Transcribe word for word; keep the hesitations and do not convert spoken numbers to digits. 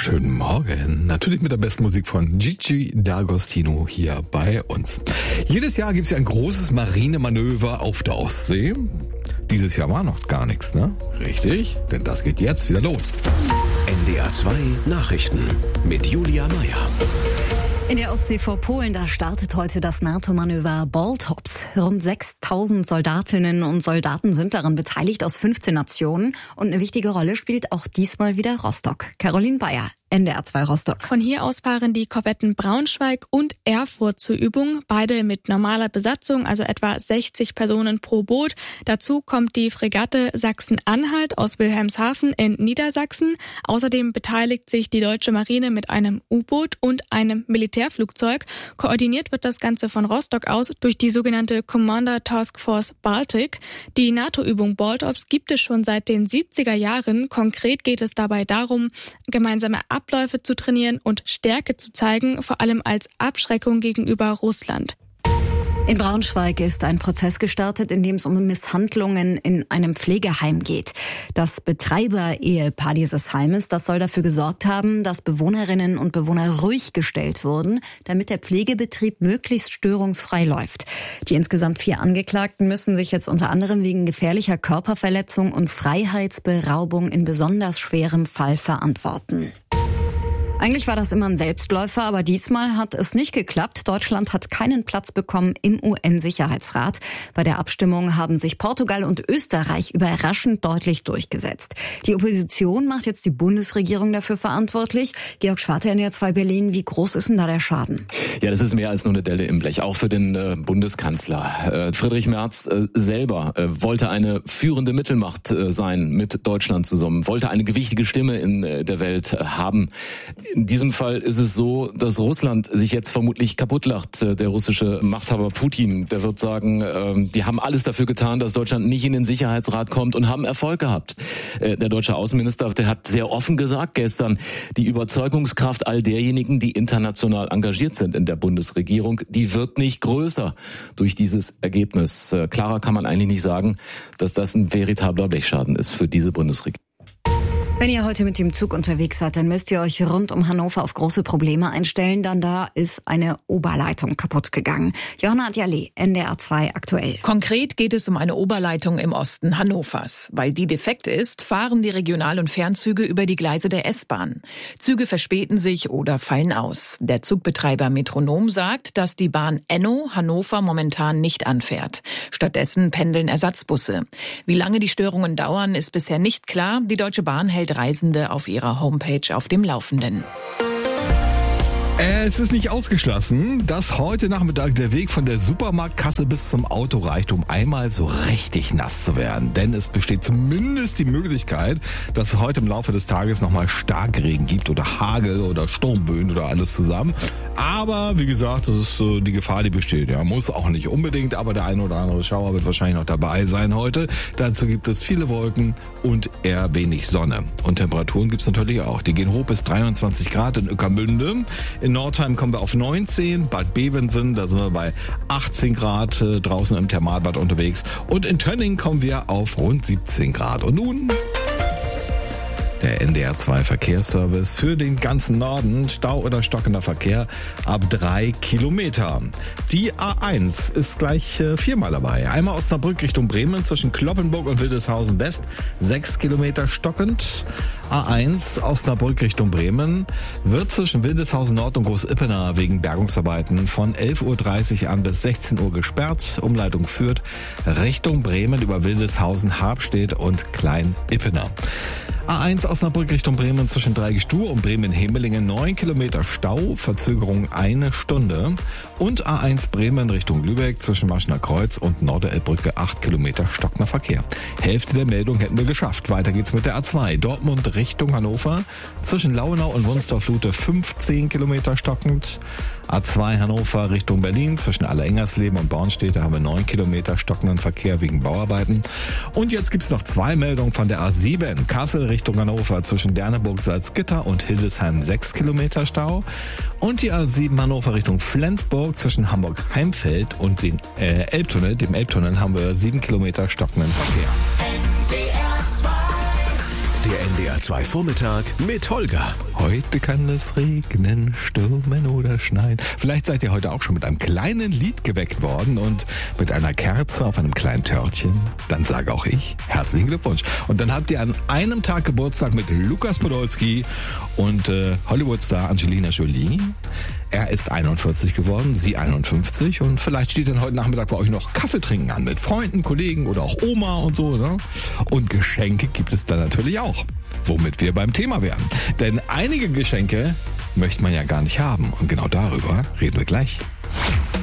wunderschönen Morgen. Natürlich mit der besten Musik von Gigi D'Agostino hier bei uns. Jedes Jahr gibt es ja ein großes Marinemanöver auf der Ostsee. Dieses Jahr war noch gar nichts, ne? Richtig, denn das geht jetzt wieder los. N D R zwei Nachrichten mit Julia Meyer. In der Ostsee vor Polen, da startet heute das NATO-Manöver Baltops. Rund sechstausend Soldatinnen und Soldaten sind daran beteiligt aus fünfzehn Nationen. Und eine wichtige Rolle spielt auch diesmal wieder Rostock. Caroline Bayer, N D R zwei Rostock. Von hier aus fahren die Korvetten Braunschweig und Erfurt zur Übung. Beide mit normaler Besatzung, also etwa sechzig Personen pro Boot. Dazu kommt die Fregatte Sachsen-Anhalt aus Wilhelmshaven in Niedersachsen. Außerdem beteiligt sich die deutsche Marine mit einem U-Boot und einem Militärflugzeug. Koordiniert wird das Ganze von Rostock aus durch die sogenannte Commander Task Force Baltic. Die NATO-Übung Baltops gibt es schon seit den siebziger Jahren. Konkret geht es dabei darum, gemeinsame Abläufe zu trainieren und Stärke zu zeigen, vor allem als Abschreckung gegenüber Russland. In Braunschweig ist ein Prozess gestartet, in dem es um Misshandlungen in einem Pflegeheim geht. Das Betreiber-Ehepaar dieses Heimes, das soll dafür gesorgt haben, dass Bewohnerinnen und Bewohner ruhig gestellt wurden, damit der Pflegebetrieb möglichst störungsfrei läuft. Die insgesamt vier Angeklagten müssen sich jetzt unter anderem wegen gefährlicher Körperverletzung und Freiheitsberaubung in besonders schwerem Fall verantworten. Eigentlich war das immer ein Selbstläufer, aber diesmal hat es nicht geklappt. Deutschland hat keinen Platz bekommen im U N-Sicherheitsrat. Bei der Abstimmung haben sich Portugal und Österreich überraschend deutlich durchgesetzt. Die Opposition macht jetzt die Bundesregierung dafür verantwortlich. Georg Schwarte, N D R zwei Berlin, wie groß ist denn da der Schaden? Ja, das ist mehr als nur eine Delle im Blech, auch für den äh, Bundeskanzler. Äh, Friedrich Merz äh, selber äh, wollte eine führende Mittelmacht äh, sein mit Deutschland zusammen, wollte eine gewichtige Stimme in äh, der Welt äh, haben. In diesem Fall ist es so, dass Russland sich jetzt vermutlich kaputtlacht. Der russische Machthaber Putin, der wird sagen, die haben alles dafür getan, dass Deutschland nicht in den Sicherheitsrat kommt und haben Erfolg gehabt. Der deutsche Außenminister, der hat sehr offen gesagt gestern, die Überzeugungskraft all derjenigen, die international engagiert sind in der Bundesregierung, die wird nicht größer durch dieses Ergebnis. Klarer kann man eigentlich nicht sagen, dass das ein veritabler Blechschaden ist für diese Bundesregierung. Wenn ihr heute mit dem Zug unterwegs seid, dann müsst ihr euch rund um Hannover auf große Probleme einstellen, denn da ist eine Oberleitung kaputt gegangen. Johanna Adjali, N D R zwei aktuell. Konkret geht es um eine Oberleitung im Osten Hannovers. Weil die defekt ist, fahren die Regional- und Fernzüge über die Gleise der S-Bahn. Züge verspäten sich oder fallen aus. Der Zugbetreiber Metronom sagt, dass die Bahn Enno Hannover momentan nicht anfährt. Stattdessen pendeln Ersatzbusse. Wie lange die Störungen dauern, ist bisher nicht klar. Die Deutsche Bahn hält Reisende auf ihrer Homepage auf dem Laufenden. Es ist nicht ausgeschlossen, dass heute Nachmittag der Weg von der Supermarktkasse bis zum Auto reicht, um einmal so richtig nass zu werden. Denn es besteht zumindest die Möglichkeit, dass es heute im Laufe des Tages nochmal Starkregen gibt oder Hagel oder Sturmböen oder alles zusammen. Aber wie gesagt, das ist so die Gefahr, die besteht. Ja, muss auch nicht unbedingt, aber der eine oder andere Schauer wird wahrscheinlich noch dabei sein heute. Dazu gibt es viele Wolken und eher wenig Sonne. Und Temperaturen gibt es natürlich auch. Die gehen hoch bis dreiundzwanzig Grad in Ueckermünde. In Nordheim kommen wir auf neunzehn, Bad Bevensen, da sind wir bei achtzehn Grad äh, draußen im Thermalbad unterwegs. Und in Tönning kommen wir auf rund siebzehn Grad. Und nun der N D R zwei Verkehrsservice für den ganzen Norden. Stau oder stockender Verkehr ab drei Kilometer. Die A eins ist gleich äh, viermal dabei. Einmal Osnabrück Richtung Bremen zwischen Cloppenburg und Wildeshausen West. Sechs Kilometer stockend. A eins Osnabrück Richtung Bremen wird zwischen Wildeshausen Nord und Großippener wegen Bergungsarbeiten von elf Uhr dreißig an bis sechzehn Uhr gesperrt. Umleitung führt Richtung Bremen über Wildeshausen, Habstedt und Klein-Ippener. A eins Osnabrück Richtung Bremen zwischen Dreigestur und Bremen-Hemelingen neun Kilometer Stau, Verzögerung eine Stunde. Und A eins Bremen Richtung Lübeck zwischen Maschener Kreuz und Norderelbbrücke acht Kilometer stockender Verkehr. Hälfte der Meldung hätten wir geschafft. Weiter geht's mit der A zwei Dortmund Richtung Hannover zwischen Lauenau und Wunstorf-Lute fünfzehn Kilometer stockend. A zwei Hannover Richtung Berlin zwischen Allerengersleben und Bornstedt, da haben wir neun Kilometer stockenden Verkehr wegen Bauarbeiten. Und jetzt gibt's noch zwei Meldungen von der A sieben Kassel Richtung Hannover zwischen Derneburg, Salzgitter und Hildesheim sechs Kilometer Stau. Und die A sieben Hannover Richtung Flensburg zwischen Hamburg-Heimfeld und dem äh, Elbtunnel, dem Elbtunnel haben wir sieben Kilometer stockenden Verkehr. Der N D R zwei Vormittag mit Holger. Heute kann es regnen, stürmen oder schneien. Vielleicht seid ihr heute auch schon mit einem kleinen Lied geweckt worden und mit einer Kerze auf einem kleinen Törtchen. Dann sage auch ich herzlichen Glückwunsch. Und dann habt ihr an einem Tag Geburtstag mit Lukas Podolski und äh, Hollywood-Star Angelina Jolie. Er ist einundvierzig geworden, sie einundfünfzig und vielleicht steht dann heute Nachmittag bei euch noch Kaffee trinken an mit Freunden, Kollegen oder auch Oma und so, ne? Und Geschenke gibt es dann natürlich auch, womit wir beim Thema wären. Denn einige Geschenke möchte man ja gar nicht haben und genau darüber reden wir gleich.